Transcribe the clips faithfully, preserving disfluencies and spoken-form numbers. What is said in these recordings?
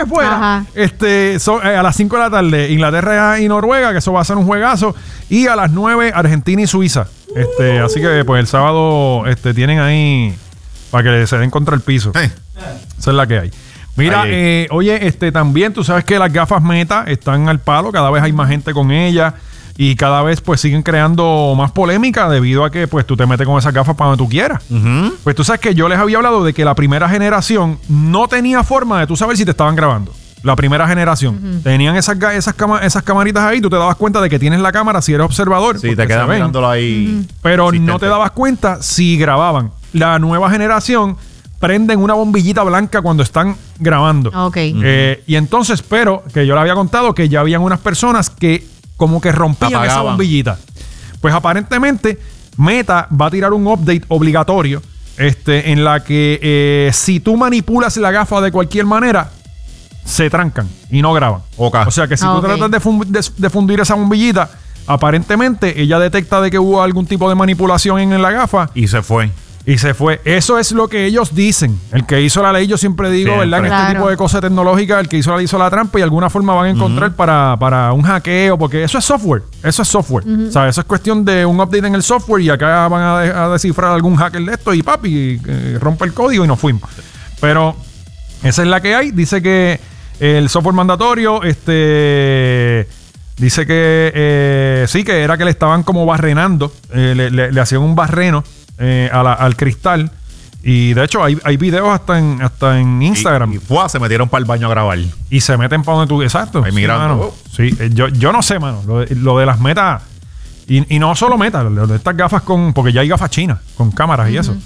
que fuera. Ajá. Este, so, eh, a las cinco de la tarde, Inglaterra y Noruega, que eso va a ser un juegazo. Y a las nueve, Argentina y Suiza. Este, así que pues el sábado este, tienen ahí para que se den contra el piso. Eh. Esa es la que hay. Mira, eh, oye, este también tú sabes que las gafas Meta están al palo, cada vez hay más gente con ellas y cada vez pues siguen creando más polémica debido a que pues tú te metes con esas gafas para donde tú quieras. Uh-huh. Pues tú sabes que yo les había hablado de que la primera generación no tenía forma de tú saber si te estaban grabando. La primera generación. Uh-huh. Tenían esas, esas, cama, esas camaritas ahí, tú te dabas cuenta de que tienes la cámara si eres observador. Sí, te quedas mirándolo ahí. Uh-huh. Pero sí, no te, te dabas cuenta si grababan. La nueva generación prenden una bombillita blanca cuando están grabando. Ok. Eh, uh-huh. Y entonces, pero, que yo le había contado que ya habían unas personas que como que rompían apagaban esa bombillita. Pues aparentemente, Meta va a tirar un update obligatorio este, en la que eh, si tú manipulas la gafa de cualquier manera, se trancan y no graban. Okay. O sea que si ah, tú okay. tratas de, fun- de, de fundir esa bombillita, aparentemente ella detecta de que hubo algún tipo de manipulación en la gafa. Y se fue. Y se fue. Eso es lo que ellos dicen. El que hizo la ley, yo siempre digo, Siempre. ¿verdad? En Claro. este tipo de cosas tecnológicas, el que hizo la ley hizo la trampa y de alguna forma van a encontrar uh-huh. para, para un hackeo, porque eso es software. Eso es software. Uh-huh. O sea, eso es cuestión de un update en el software y acá van a, de- a descifrar algún hacker de esto y papi, eh, rompe el código y nos fuimos. Pero esa es la que hay. Dice que el software mandatorio, este... Dice que eh, sí, que era que le estaban como barrenando, eh, le, le, le hacían un barreno eh, a la, al cristal. Y de hecho hay, hay videos hasta en, hasta en Instagram. Y, y fue, se metieron para el baño a grabar. Y se meten para donde tú... Exacto. Ahí mirando. Sí, mano. Sí, eh, yo, yo no sé, mano. Lo de, lo de las metas... Y, y no solo metas, lo de estas gafas con... Porque ya hay gafas chinas con cámaras uh-huh. y eso.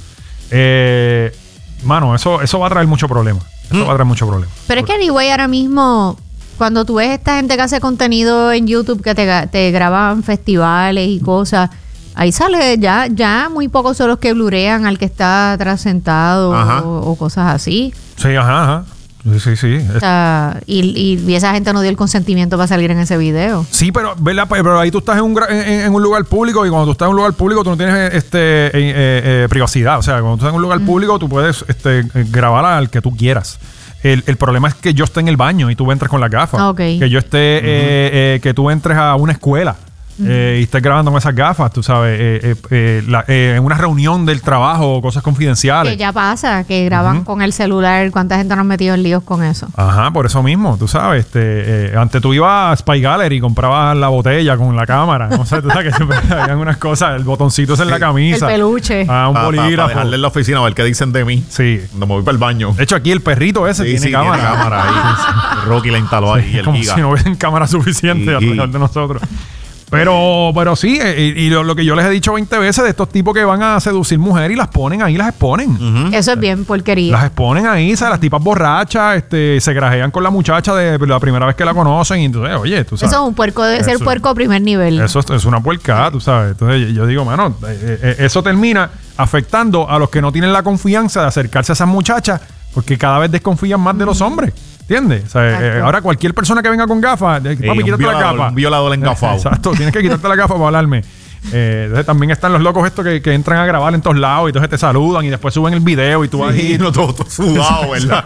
Eh, mano, eso, eso va a traer mucho problema. Eso mm. va a traer mucho problema. Pero es que anyway, ahora mismo... Cuando tú ves esta gente que hace contenido en YouTube que te, te graban festivales y cosas, ahí sale ya, ya muy pocos son los que blurean al que está atrás sentado o, o cosas así. Sí, ajá, ajá. Sí, sí, sí. O sea, y, y, y esa gente no dio el consentimiento para salir en ese video. Sí, pero, ¿verdad? Pero ahí tú estás en un, en, en un lugar público y cuando tú estás en un lugar público tú no tienes este eh, eh, eh, privacidad. O sea, cuando tú estás en un lugar mm. público tú puedes este, grabar al que tú quieras. El, el problema es que yo esté en el baño y tú entres con las gafas. Okay. Que yo esté, uh-huh. eh, eh, que tú entres a una escuela uh-huh. eh, y estés grabando con esas gafas, tú sabes, eh, eh, eh, la, eh, en una reunión del trabajo o cosas confidenciales. Que ya pasa, que graban uh-huh. con el celular. ¿Cuánta gente nos ha metido en líos con eso? Ajá, por eso mismo, tú sabes. este eh, Antes tú ibas a Spy Gallery y comprabas la botella con la cámara. No sé, tú sabes que siempre habían unas cosas, el botoncito es en la camisa. El peluche. Ah, un pa, bolígrafo. Para pa dejarle en la oficina a ver qué dicen de mí. Sí. Cuando me voy para el baño. De hecho, aquí el perrito ese sí, tiene sí, cámara. Tiene cámara ahí. Rocky la instaló ahí. Sí, el como giga. si no hubiesen cámara suficiente alrededor de nosotros. Pero, pero sí, eh, y, y lo, lo que yo les he dicho veinte veces de estos tipos que van a seducir mujeres y las ponen ahí, las exponen. Uh-huh. Eso es bien porquería. Las exponen ahí, ¿sabes? Las tipas borrachas, este, se grajean con la muchacha de la primera vez que la conocen y entonces, oye, tú sabes. Eso es un puerco, debe eso, ser puerco a primer nivel. Eso es, es una puercada, tú sabes. Entonces yo digo, mano, eh, eh, eso termina afectando a los que no tienen la confianza de acercarse a esas muchachas porque cada vez desconfían más de los hombres. ¿Entiendes? O sea, eh, ahora cualquier persona que venga con gafas, papi, Ey, quítate la gafa. Un violador engafado. Exacto, tienes que quitarte la gafa para hablarme. Eh, entonces también están los locos estos que, que entran a grabar en todos lados y entonces te saludan y después suben el video y tú vas sí, ahí. no, todo, todo sudado, ¿verdad?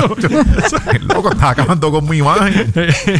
El loco está acabando con mi imagen.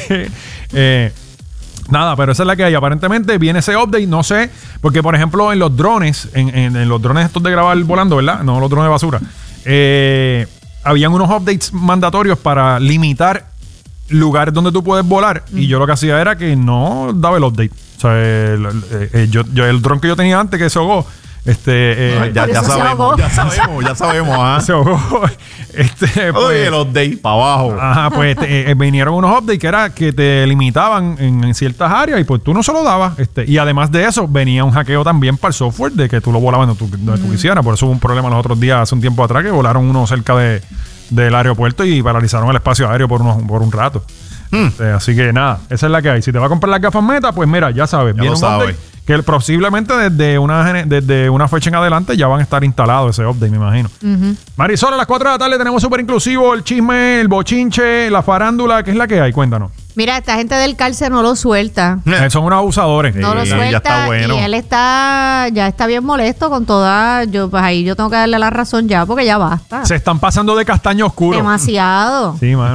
eh, Nada, pero esa es la que hay. Aparentemente viene ese update, no sé, porque por ejemplo en los drones, en, en, en los drones estos de grabar volando, ¿verdad? No los drones de basura. Eh, habían unos updates mandatorios para limitar lugares donde tú puedes volar mm. y yo lo que hacía era que no daba el update. O sea, el, el, el, yo, yo, el dron que yo tenía antes que se ahogó, este, no, eh, ya, ya, sabemos, ya sabemos, ya sabemos, ¿ah? Se ahogó. Este, pues, oye, el update para abajo. Ajá, pues te, eh, vinieron unos updates que era que te limitaban en, en ciertas áreas y pues tú no se lo dabas. Este, y además de eso, venía un hackeo también para el software de que tú lo volabas donde tú, donde mm. tú quisieras. Por eso hubo un problema los otros días, hace un tiempo atrás, que volaron uno cerca de, del aeropuerto y paralizaron el espacio aéreo por, unos, por un rato. Mm. Este, así que nada, esa es la que hay. Si te vas a comprar las gafas Meta, pues mira, ya sabes, ya viene un sabe. update que posiblemente desde una, desde una fecha en adelante ya van a estar instalados ese update, me imagino. Uh-huh. Marisol, a las cuatro de la tarde tenemos súper inclusivo, el chisme, el bochinche, la farándula, ¿qué es la que hay? Cuéntanos. Mira, esta gente del cárcel no lo suelta. Eh, son unos abusadores. No lo Sí, suelta ya está bueno. Y él está, ya está bien molesto con toda, yo pues ahí yo tengo que darle la razón ya porque ya basta. Se están pasando de castaño oscuro. Demasiado. Sí, mano.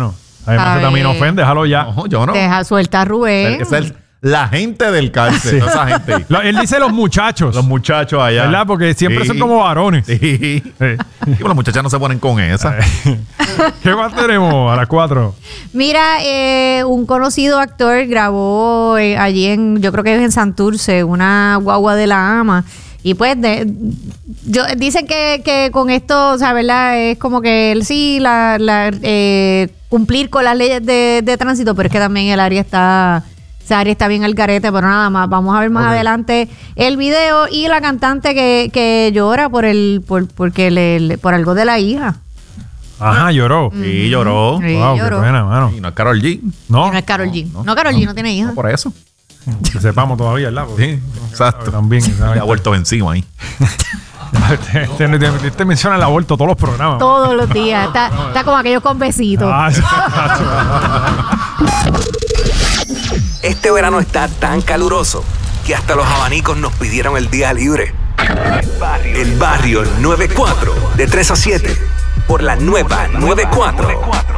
Además, A también ver. ofende, déjalo ya. No, yo no. Deja suelta a Rubén. Esa es la gente del cárcel, Sí. no esa gente. Lo- él dice los muchachos. Los muchachos allá. ¿Verdad? Porque siempre Sí. son como varones. Sí. Sí. Y las muchachas no se ponen con esa. ¿Qué más tenemos a las cuatro? Mira, eh, un conocido actor grabó eh, allí en, yo creo que es en Santurce, una guagua de la ama. Y pues de, yo, dicen que, que con esto, o sea, ¿verdad? Es como que él sí, la, la, eh, cumplir con las leyes de, de tránsito, pero es que también el área está... Esa área está bien al garete, pero nada más. Vamos a ver más Ok. adelante el video y la cantante que, que llora por el por porque le, le- por algo de la hija. Ajá, lloró. Sí, lloró. Sí, Wow, lloró. qué pena, mano. Y no es Karol G. No, No es Karol G. No, Karol G no tiene hija. No, por eso. que sepamos todavía, ¿verdad? Porque- Sí, exacto. También. Le ha vuelto encima ahí. Te, te, te- te menciona el aborto todos los programas. Todos los días. Está, está como aquellos con besitos. Ah, sí. Este verano está tan caluroso que hasta los abanicos nos pidieron el día libre. El barrio noventa y cuatro, de tres a siete, por la nueva noventa y cuatro.